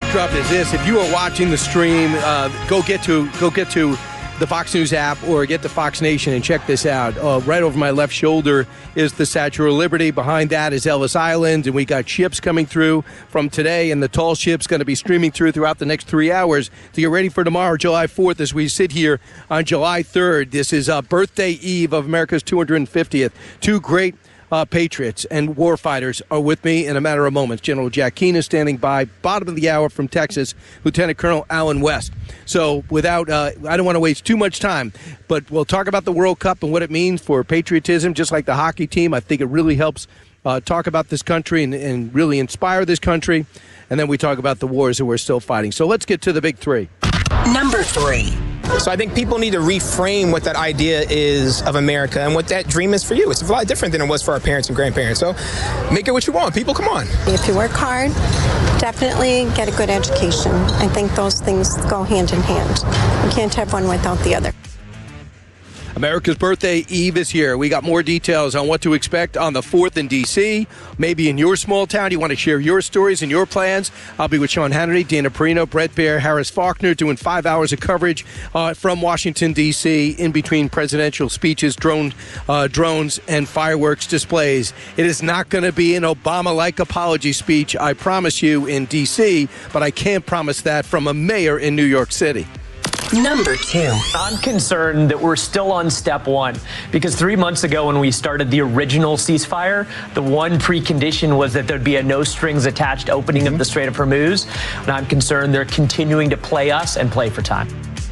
backdrop is this. If you are watching the stream, go get to the Fox News app or get to Fox Nation and check this out. Right over my left shoulder is the Statue of Liberty. Behind that is Ellis Island, and we got ships coming through from today, and the tall ship's going to be streaming throughout the next 3 hours to get ready for tomorrow, July 4th, as we sit here on July 3rd. This is birthday eve of America's 250th. Two great patriots and warfighters are with me in a matter of moments. General Jack Keane is standing by. Bottom of the hour from Texas, Lieutenant Colonel Alan West. So without, I don't want to waste too much time, but we'll talk about the World Cup and what it means for patriotism, just like the hockey team. I think it really helps talk about this country and really inspire this country. And then we talk about the wars that we're still fighting. So let's get to the big three. Number 3. So I think people need to reframe what that idea is of America and what that dream is for you. It's a lot different than it was for our parents and grandparents. So make it what you want. People, come on. If you work hard, definitely get a good education. I think those things go hand in hand. You can't have one without the other. America's birthday eve is here. We got more details on what to expect on the 4th in D.C., maybe in your small town. You want to share your stories and your plans? I'll be with Sean Hannity, Dana Perino, Brett Baer, Harris Faulkner, doing 5 hours of coverage from Washington, D.C., in between presidential speeches, drones, and fireworks displays. It is not going to be an Obama-like apology speech, I promise you, in D.C., but I can't promise that from a mayor in New York City. Number 2. I'm concerned that we're still on step 1 because 3 months ago when we started the original ceasefire, the one precondition was that there'd be a no strings attached opening of the Strait of Hormuz. And I'm concerned they're continuing to play us and play for time.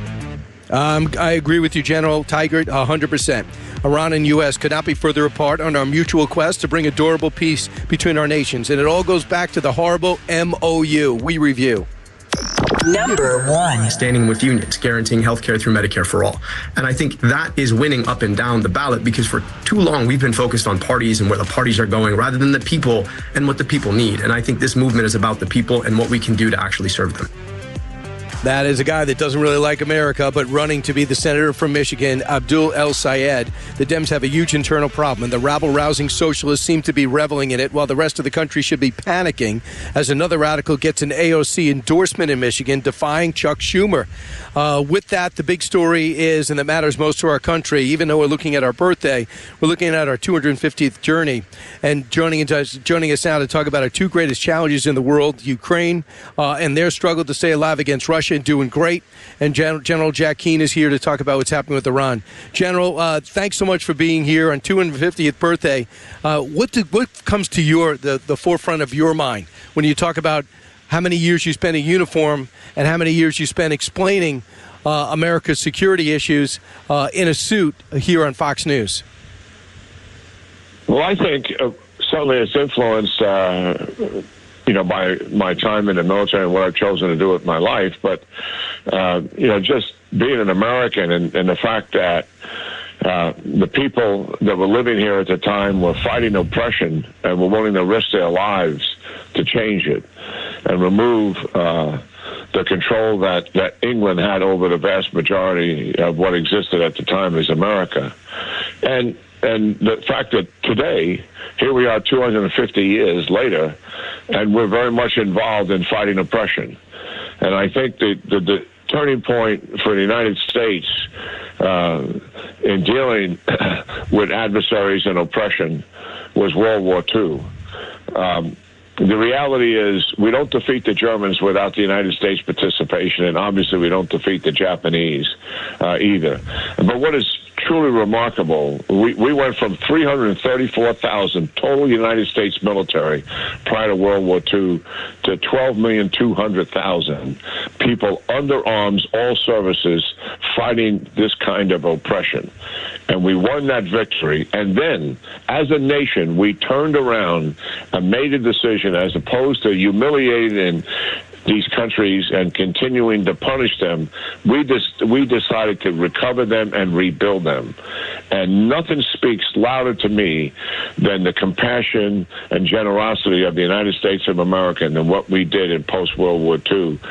I agree with you, General Tiger, 100%. Iran and U.S. could not be further apart on our mutual quest to bring a durable peace between our nations. And it all goes back to the horrible MOU. We review. Number 1. Standing with unions, guaranteeing health care through Medicare for all. And I think that is winning up and down the ballot because for too long we've been focused on parties and where the parties are going rather than the people and what the people need. And I think this movement is about the people and what we can do to actually serve them. That is a guy that doesn't really like America, but running to be the senator from Michigan, Abdul El-Sayed. The Dems have a huge internal problem, and the rabble-rousing socialists seem to be reveling in it, while the rest of the country should be panicking as another radical gets an AOC endorsement in Michigan, defying Chuck Schumer. With that, the big story is, and that matters most to our country, even though we're looking at our birthday, we're looking at our 250th journey. And joining us now to talk about our two greatest challenges in the world, Ukraine and their struggle to stay alive against Russia, and doing great. And General Jack Keane is here to talk about what's happening with Iran. General, thanks so much for being here on 250th birthday. What comes to the forefront of your mind when you talk about how many years you spent in uniform and how many years you spent explaining America's security issues in a suit here on Fox News? Well, I think certainly it's influenced by my time in the military and what I've chosen to do with my life. But, just being an American and the fact that the people that were living here at the time were fighting oppression and were willing to risk their lives to change it and remove the control that England had over the vast majority of what existed at the time as America. And the fact that today, here we are 250 years later, and we're very much involved in fighting oppression. And I think the turning point for the United States in dealing with adversaries and oppression was World War II. The reality is we don't defeat the Germans without the United States participation, and obviously we don't defeat the Japanese either. But what is truly remarkable, we went from 334,000 total United States military prior to World War II to 12,200,000 people under arms, all services, fighting this kind of oppression. And we won that victory. And then, as a nation, we turned around and made a decision, as opposed to humiliating these countries and continuing to punish them, we decided to recover them and rebuild them. And nothing speaks louder to me than the compassion and generosity of the United States of America than what we did in post-World War II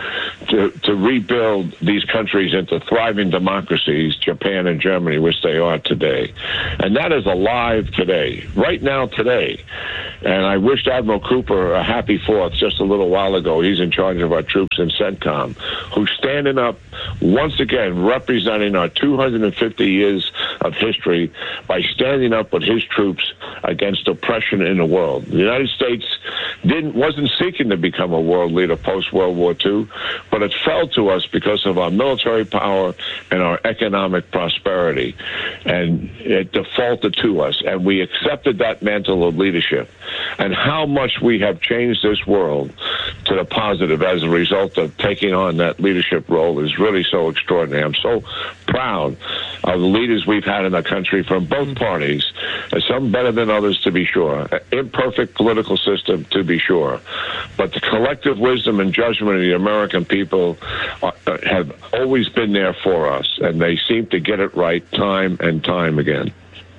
to rebuild these countries into thriving democracies, Japan and Germany, which they are today. And that is alive today, right now today. And I wished Admiral Cooper a happy 4th just a little while ago. He's in charge of our troops in CENTCOM, who's standing up once again, representing our 250 years of history by standing up with his troops against oppression in the world. The United States wasn't seeking to become a world leader post-World War II, but it fell to us because of our military power and our economic prosperity. And it defaulted to us, and we accepted that mantle of leadership. And how much we have changed this world to the positive as a result of taking on that leadership role is really so extraordinary. I'm so proud of the leaders we've had in the country from both parties, some better than others, to be sure. Imperfect political system, to be sure. But the collective wisdom and judgment of the American people have always been there for us, and they seem to get it right time and time again.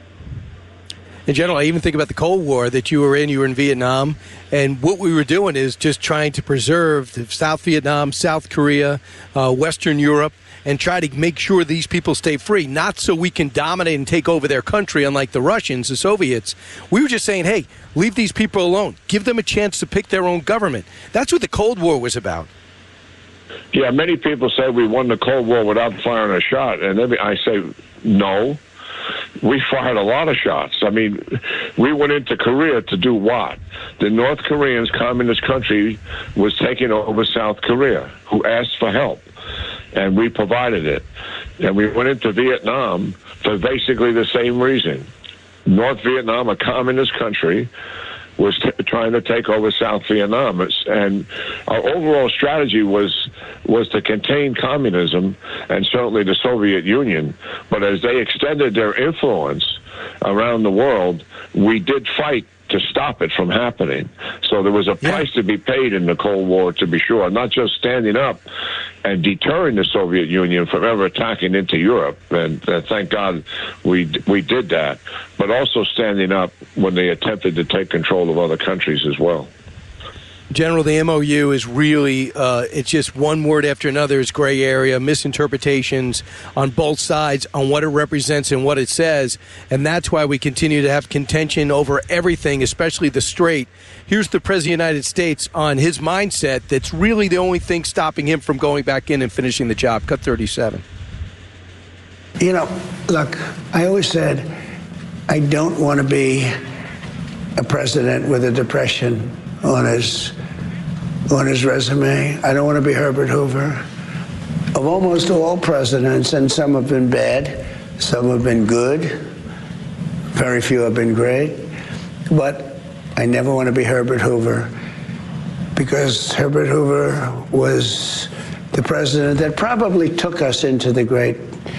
In general, I even think about the Cold War that you were in Vietnam, and what we were doing is just trying to preserve South Vietnam, South Korea, Western Europe, and try to make sure these people stay free, not so we can dominate and take over their country, unlike the Russians, the Soviets. We were just saying, hey, leave these people alone. Give them a chance to pick their own government. That's what the Cold War was about. Yeah, many people say we won the Cold War without firing a shot, and I say no. We fired a lot of shots. I mean, we went into Korea to do what? The North Koreans, communist country, was taking over South Korea, who asked for help, and we provided it. And we went into Vietnam for basically the same reason. North Vietnam, a communist country, was trying to take over South Vietnam. And our overall strategy was to contain communism and certainly the Soviet Union. But as they extended their influence around the world, we did fight to stop it from happening. So there was a price to be paid in the Cold War, to be sure, not just standing up and deterring the Soviet Union from ever attacking into Europe, and thank God we did that, but also standing up when they attempted to take control of other countries as well. General, the MOU is really, it's just one word after another is gray area, misinterpretations on both sides on what it represents and what it says, and that's why we continue to have contention over everything, especially the Strait. Here's the President of the United States on his mindset that's really the only thing stopping him from going back in and finishing the job. Cut 37. You know, look, I always said I don't want to be a president with a depression on his resume. I don't want to be Herbert Hoover. Of almost all presidents, and some have been bad, some have been good, very few have been great, but I never want to be Herbert Hoover, because Herbert Hoover was the president that probably took us into the Great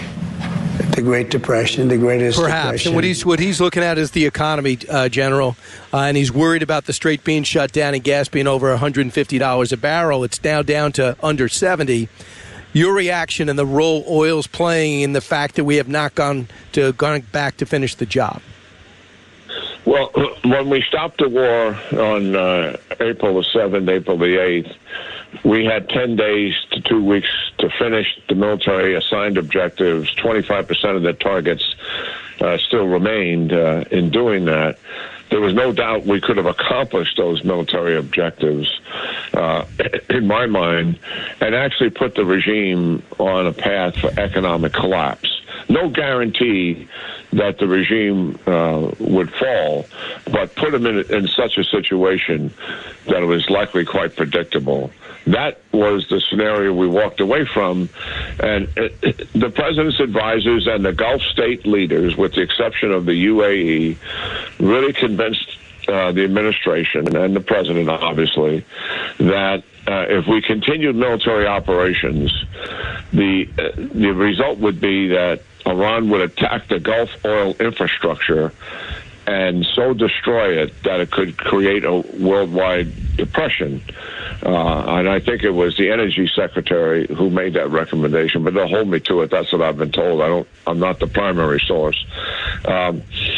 Depression, the greatest Perhaps. depression. And what he's looking at is the economy, General, and he's worried about the Strait being shut down and gas being over $150 a barrel. It's now down to under 70. Your reaction and the role oil's playing in the fact that we have not gone back to finish the job? Well, when we stopped the war on April the 7th, April the 8th, we had 10 days to 2 weeks to finish the military assigned objectives. 25% of the targets still remained in doing that. There was no doubt we could have accomplished those military objectives, in my mind, and actually put the regime on a path for economic collapse. No guarantee that the regime would fall, but put them in such a situation that it was likely quite predictable. That was the scenario we walked away from, and the president's advisors and the Gulf state leaders, with the exception of the UAE, really convinced the administration and the president, obviously, that if we continued military operations, the result would be that Iran would attack the Gulf oil infrastructure and so destroy it that it could create a worldwide depression. And I think it was the energy secretary who made that recommendation, but they'll hold me to it. That's what I've been told. I'm not the primary source.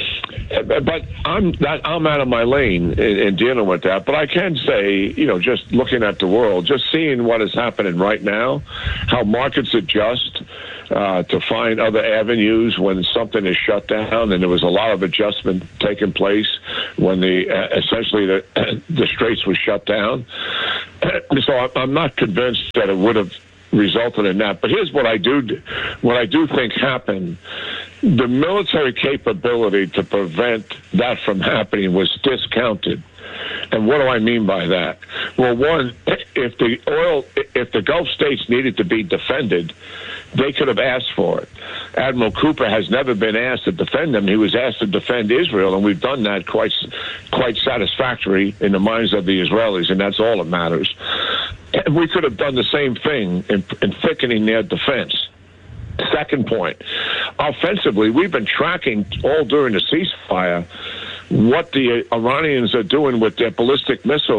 But I'm out of my lane in dealing with that. But I can say, just looking at the world, just seeing what is happening right now, how markets adjust to find other avenues when something is shut down, and there was a lot of adjustment taking place when essentially the Straits was shut down. So I'm not convinced that it would have resulted in that. But here's what I do think happened. The military capability to prevent that from happening was discounted. And what do I mean by that? Well, one, if the Gulf states needed to be defended, they could have asked for it. Admiral Cooper has never been asked to defend them. He was asked to defend Israel, and we've done that quite satisfactory in the minds of the Israelis, and that's all that matters. And we could have done the same thing in thickening their defense. Second point, offensively, we've been tracking all during the ceasefire what the Iranians are doing with their ballistic missiles.